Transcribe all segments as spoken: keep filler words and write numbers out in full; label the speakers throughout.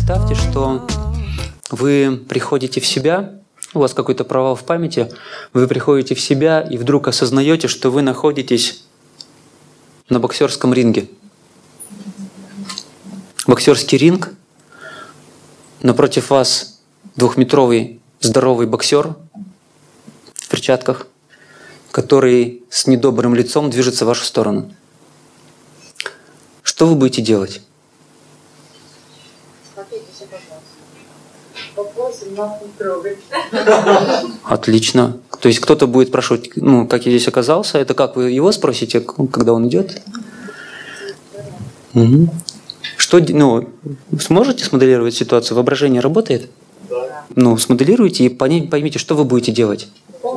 Speaker 1: Представьте, что вы приходите в себя, у вас какой-то провал в памяти, вы приходите в себя и вдруг осознаете, что вы находитесь на боксерском ринге. Боксерский ринг, напротив вас двухметровый здоровый боксер в перчатках, который с недобрым лицом движется в вашу сторону. Что вы будете делать? Отлично. То есть кто-то будет спрашивать, ну, как я здесь оказался, это как вы его спросите, когда он идет? Угу. Что, ну, сможете смоделировать ситуацию? Воображение работает?
Speaker 2: Да.
Speaker 1: Ну, смоделируйте и поймите, что вы будете делать.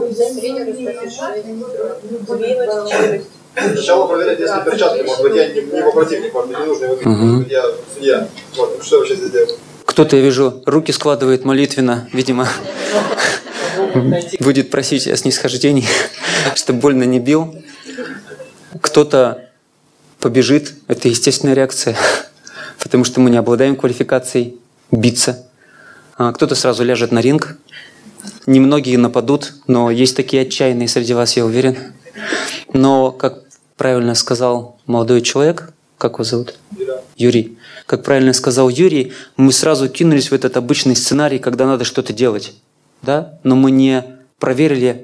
Speaker 2: Сначала проверять, если перчатки, может быть, я не его противник, может быть, не нужно, может быть, я судья. Вот, что я вообще здесь делаю?
Speaker 1: Кто-то, я вижу, руки складывает молитвенно, видимо, будет просить о снисхождении, чтобы больно не бил. Кто-то побежит, это естественная реакция, потому что мы не обладаем квалификацией биться. А кто-то сразу ляжет на ринг. Немногие нападут, но есть такие отчаянные среди вас, я уверен. Но, как правильно сказал молодой человек, как его зовут? Юрий. Как правильно сказал Юрий, мы сразу кинулись в этот обычный сценарий, когда надо что-то делать. Да? Но мы не проверили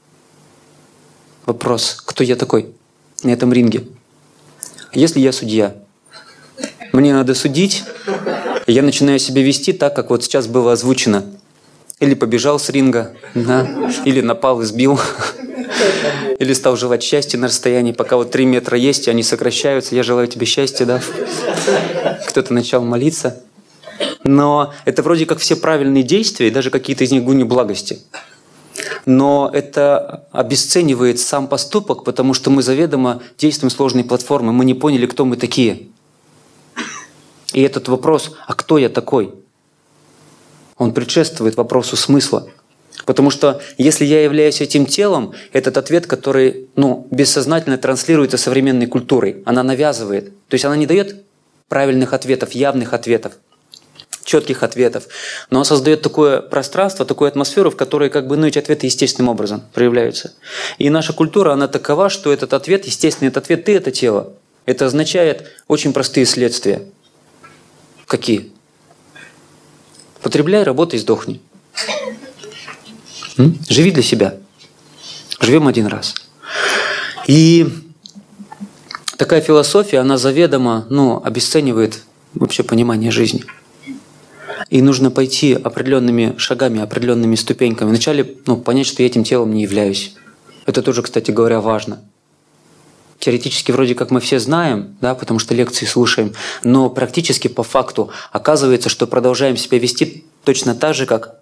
Speaker 1: вопрос, кто я такой на этом ринге. Если я судья, мне надо судить, и я начинаю себя вести так, как вот сейчас было озвучено. Или побежал с ринга, да? Или напал и сбил. Или стал желать счастья на расстоянии, пока вот три метра есть, и они сокращаются. Я желаю тебе счастья, да? Кто-то начал молиться. Но это вроде как все правильные действия, и даже какие-то из них гуни благости. Но это обесценивает сам поступок, потому что мы заведомо действуем сложной платформой. Мы не поняли, кто мы такие. И этот вопрос, а кто я такой? Он предшествует вопросу смысла. Потому что если я являюсь этим телом, этот ответ, который ну, бессознательно транслируется современной культурой, она навязывает. То есть она не дает правильных ответов, явных ответов, четких ответов. Но она создает такое пространство, такую атмосферу, в которой как бы, ну, эти ответы естественным образом проявляются. И наша культура, она такова, что этот ответ, естественный этот ответ, ты – это тело. Это означает очень простые следствия. Какие? Потребляй, работай, сдохни. М? Живи для себя. Живем один раз. И такая философия, она заведомо ну, обесценивает вообще понимание жизни. И нужно пойти определенными шагами, определенными ступеньками. Вначале ну, понять, что я этим телом не являюсь. Это тоже, кстати говоря, важно. Теоретически вроде как мы все знаем, да, потому что лекции слушаем, но практически по факту оказывается, что продолжаем себя вести точно так же, как